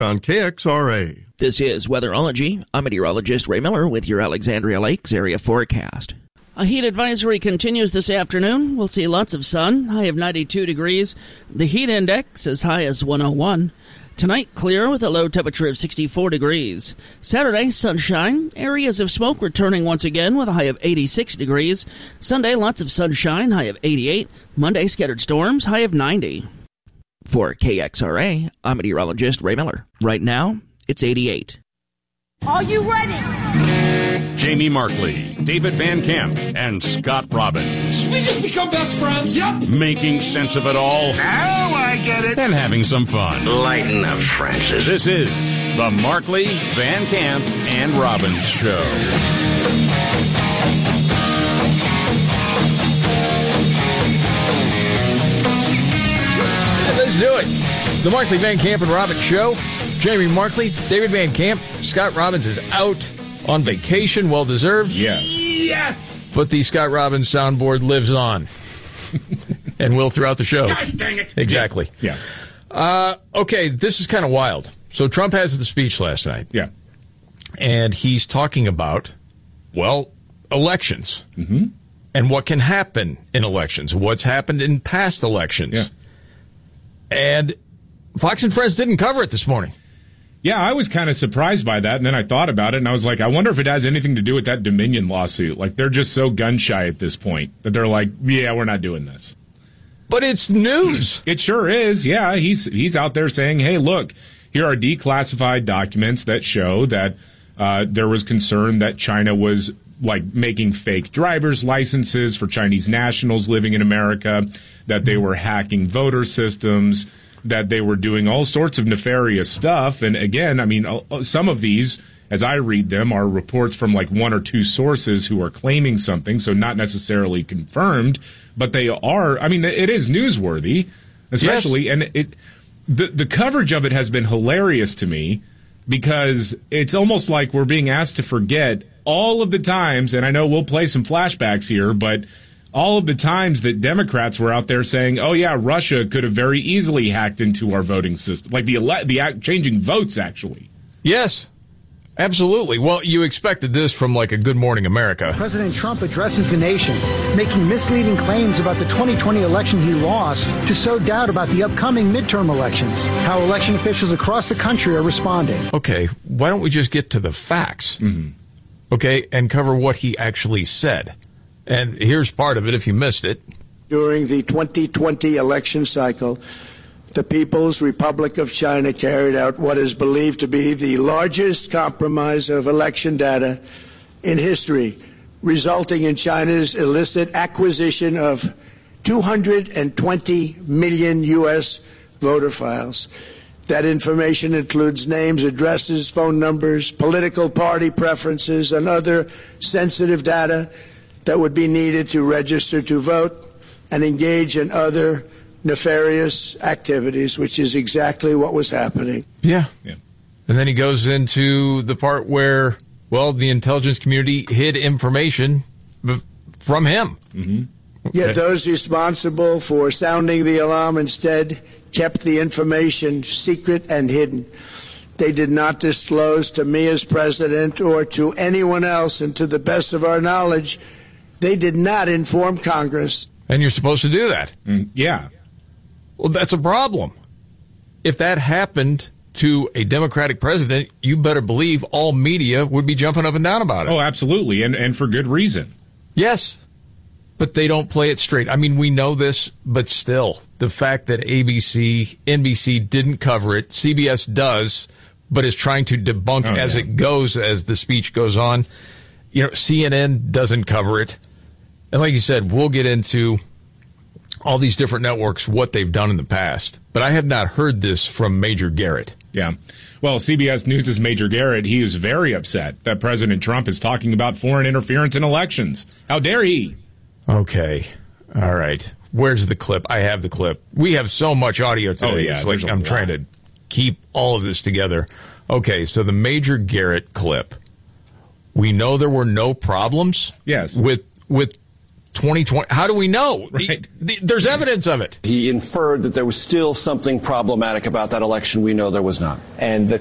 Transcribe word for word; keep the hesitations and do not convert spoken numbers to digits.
on K X R A. This is Weatherology. I'm meteorologist Ray Miller with your Alexandria Lakes area forecast. A heat advisory continues this afternoon. We'll see lots of sun, high of ninety-two degrees. The heat index as high as one oh one. Tonight, clear with a low temperature of sixty-four degrees. Saturday, sunshine. Areas of smoke returning once again with a high of eighty-six degrees. Sunday, lots of sunshine, high of eighty-eight. Monday, scattered storms, high of ninety. For K X R A, I'm meteorologist Ray Miller. Right now, it's eighty-eight. Are you ready? Jamie Markley, David Van Camp, and Scott Robbins. Did we just become best friends? Yep. Making sense of it all. Now I get it. And having some fun. Lighten up, Francis. This is the Markley, Van Camp, and Robbins Show. Let's do it. The Markley, Van Camp, and Robbins Show. Jamie Markley, David Van Camp. Scott Robbins is out on vacation. Well-deserved. Yes. Yes. But the Scott Robbins soundboard lives on. And will throughout the show. Gosh dang it. Exactly. Yeah. Uh, okay, this is kind of wild. So Trump has the speech last night. Yeah. And he's talking about, well, elections. Mm-hmm. And what can happen in elections. What's happened in past elections. Yeah. And Fox and Friends didn't cover it this morning. Yeah, I was kind of surprised by that, and then I thought about it, and I was like, I wonder if it has anything to do with that Dominion lawsuit. Like, they're just so gun-shy at this point that they're like, yeah, we're not doing this. But it's news. It sure is, yeah. He's he's out there saying, hey, look, here are declassified documents that show that uh, there was concern that China was, like, making fake driver's licenses for Chinese nationals living in America, that they were hacking voter systems, that they were doing all sorts of nefarious stuff. And again, I mean, some of these, as I read them, are reports from like one or two sources who are claiming something, so not necessarily confirmed, but they are, I mean, it is newsworthy, especially, yes. And it the, the coverage of it has been hilarious to me because it's almost like we're being asked to forget all of the times, and I know we'll play some flashbacks here, but all of the times that Democrats were out there saying, oh, yeah, Russia could have very easily hacked into our voting system, like the ele- the act- changing votes, actually. Yes, absolutely. Well, you expected this from, like, a Good Morning America. President Trump addresses the nation, making misleading claims about the twenty twenty election he lost to sow doubt about the upcoming midterm elections, how election officials across the country are responding. Okay, why don't we just get to the facts, mm-hmm. okay, and cover what he actually said. And here's part of it if you missed it. During the twenty twenty election cycle, the People's Republic of China carried out what is believed to be the largest compromise of election data in history, resulting in China's illicit acquisition of two hundred twenty million U S voter files. That information includes names, addresses, phone numbers, political party preferences, and other sensitive data that would be needed to register to vote and engage in other nefarious activities, which is exactly what was happening. Yeah. yeah. And then he goes into the part where, well, the intelligence community hid information from him. Mm-hmm. Yet those responsible for sounding the alarm instead kept the information secret and hidden. They did not disclose to me as president or to anyone else, and to the best of our knowledge, they did not inform Congress. And you're supposed to do that. Mm, yeah. Well, that's a problem. If that happened to a Democratic president, you better believe all media would be jumping up and down about it. Oh, absolutely, and and for good reason. Yes, but they don't play it straight. I mean, we know this, but still, the fact that A B C, N B C didn't cover it, C B S does, but is trying to debunk oh, as yeah. it goes, as the speech goes on. You know, C N N doesn't cover it. And like you said, we'll get into all these different networks, what they've done in the past. But I have not heard this from Major Garrett. Yeah. Well, C B S News' Major Garrett, he is very upset that President Trump is talking about foreign interference in elections. How dare he? Okay. All right. Where's the clip? I have the clip. We have so much audio today. Oh, yeah, it's like a I'm lot. trying to keep all of this together. Okay, so the Major Garrett clip. We know there were no problems Yes. with with twenty twenty. How do we know? Right. He, there's evidence of it. He inferred that there was still something problematic about that election. We know there was not. And the